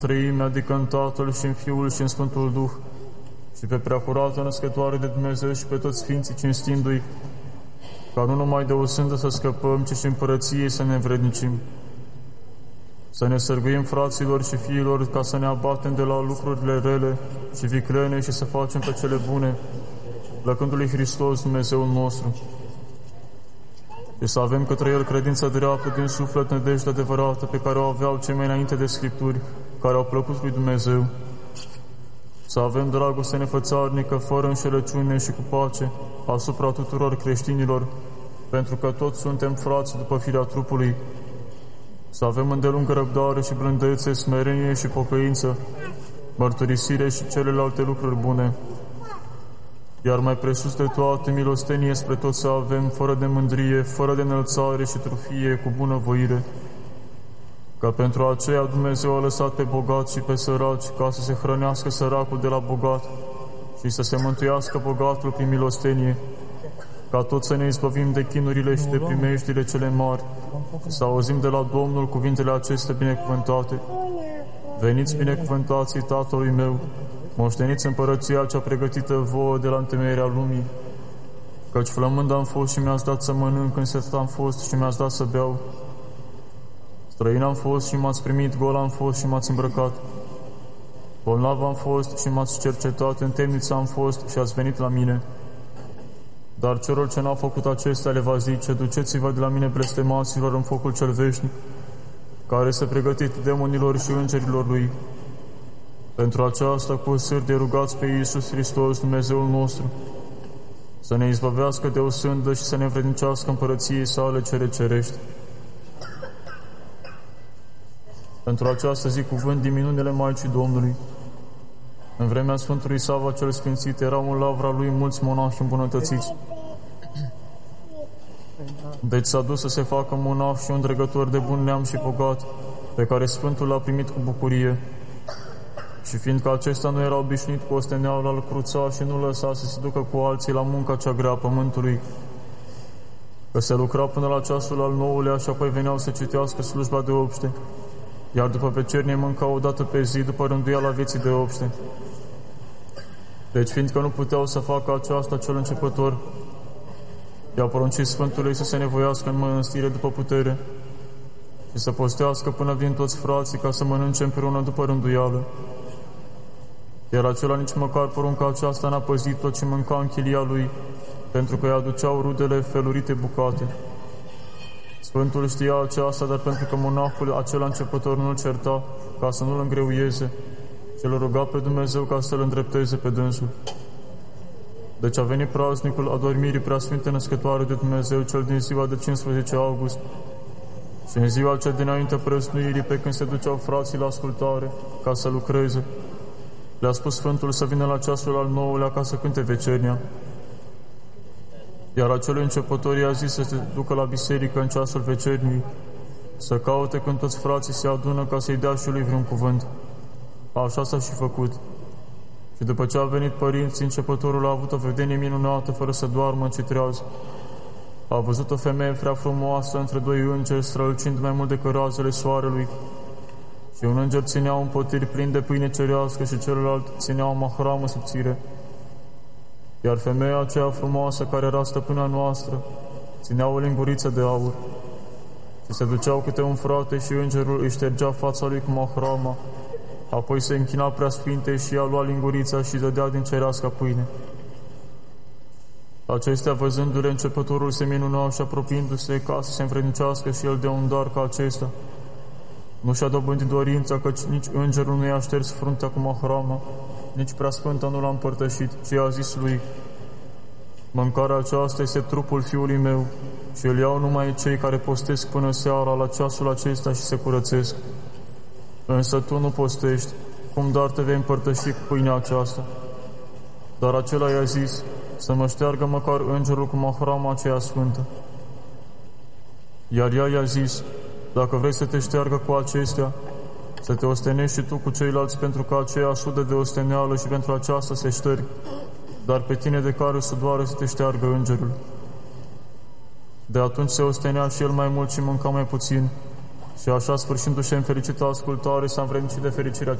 Trăime, adică în Tatăl și în Fiul și în Sfântul Duh, și pe Preacurată Născătoare de Dumnezeu și pe toți Sfinții cinstindu-i, ca nu numai de o sândă să scăpăm, ci și împărăției să ne învrednicim. Să ne sărguim fraților și fiilor, ca să ne abatem de la lucrurile rele și viclene și să facem pe cele bune, plăcându-Lui Hristos, Dumnezeul nostru. Și să avem către El credința dreaptă din suflet, nădejde adevărată, pe care o aveau cei mai înainte de Scripturi, care au plăcut lui Dumnezeu. Să avem dragoste nefățarnică, fără înșelăciune și cu pace, asupra tuturor creștinilor, pentru că toți suntem frați după firea trupului. Să avem îndelungă răbdare și blândețe, smerenie și pocăință, mărturisire și celelalte lucruri bune. Iar mai presus de toate, milostenie spre toți să avem, fără de mândrie, fără de înălțare și trufie, cu bunăvoire. Că pentru aceea Dumnezeu a lăsat pe bogați și pe săraci, ca să se hrănească săracul de la bogat și să se mântuiască bogatul prin milostenie, ca toți să ne izbăvim de chinurile și de primejdile cele mari și să auzim de la Domnul cuvintele acestea binecuvântate. Veniți binecuvântații Tatălui meu, moșteniți împărăția cea pregătită vouă de la întemeierea lumii, căci flămând am fost și mi-ați dat să mănânc, însetat am fost și mi-ați dat să beau, străin am fost și m-ați primit, gol am fost și m-ați îmbrăcat, bolnav am fost și m-ați cercetat, în temniță am fost și ați venit la mine. Dar celor ce n-au făcut acestea le va zice, duceți-vă de la mine, blestemaților, în focul cel veșnic, care este pregătit demonilor și îngerilor lui. Pentru aceasta, cu sârde rugați pe Iisus Hristos, Dumnezeul nostru, să ne izbăvească de o sândă și să ne învrednicească împărăției sale cele cerești. Pentru aceasta zic cuvânt din minunile Maicii Domnului. În vremea Sfântului Sava cel Sfințit erau în lavra lui mulți monahi îmbunătățiți. Deci s-a dus să se facă monah și un dregător de bun neam și bogat, pe care Sfântul l-a primit cu bucurie. Și fiindcă acesta nu era obișnuit cu osteneală, îl cruța și nu lăsa să se ducă cu alții la munca cea grea a pământului, că se lucra până la ceasul al 9-lea și apoi veneau să citească slujba de obște, iar după vecernie mânca o dată pe zi după rânduiala vieții de obște. Deci, fiindcă nu puteau să facă aceasta cel începător, i-a poruncit Sfântului să se nevoiască în mănăstire după putere și să postească până vin toți frații ca să mănânce împreună după rânduială. Iar acela nici măcar porunca aceasta n-a păzit, tot ce mânca în chilia lui, pentru că îi aduceau rudele felurite bucate. Sfântul știa aceasta, dar pentru că monahul acela începător nu-l certa, ca să nu-l îngreuieze, și îl ruga pe Dumnezeu ca să-l îndrepteze pe dânsul. Deci a venit praznicul adormirii Preasfinte Născătoare de Dumnezeu, cel din ziua de 15 august, și în ziua cea dinainte prăsnuirii, pe când se duceau frații la ascultare, ca să lucreze, le-a spus Sfântul să vină la ceasul al 9-lea ca să cânte vecernia. Iar acelui începător i-a zis să se ducă la biserică în ceasul vecerniei, să caute când toți frații se adună ca să-i dea și lui vreun cuvânt. Așa s-a și făcut. Și după ce a venit părinții, începătorul a avut o vedenie minunată, fără să doarmă, ci trează. A văzut o femeie prea frumoasă între doi îngeri, strălucind mai mult decât razele soarelui. Și un înger ținea un potir plin de pâine cerească și celălalt ținea o mahramă subțire. Iar femeia aceea frumoasă, care era stăpâna noastră, ținea o linguriță de aur. Și se duceau câte un frate și îngerul îi ștergea fața lui cu mahrama, apoi se închina Preasfinte și ea lua lingurița și dădea din cerească pâine. Acestea, văzându-le, începătorul se minuna și apropiindu-se ca să se învrednicească și el de un dar ca acesta. Nu și-a dobândit dorința, căci nici îngerul nu i-a șters fruntea cu mahrama, nici Preasfânta nu l-a împărtășit, ci a zis lui: mâncarea aceasta este trupul Fiului meu și îl iau numai cei care postesc până seara la ceasul acesta și se curățesc. Însă tu nu postești, cum dar te vei împărtăși cu pâinea aceasta? Dar acela i-a zis să mă șteargă măcar îngerul cu mahrama aceea sfântă. Iar ea i-a zis: dacă vrei să te șteargă cu acestea, să te ostenești și tu cu ceilalți, pentru că aceea sudă de osteneală și pentru aceasta se șterg, dar pe tine de care sudoare să te șteargă îngerul. De atunci se ostenea și el mai mult și mânca mai puțin, și așa sfârșindu-și în fericită ascultare să am vrednici de fericirea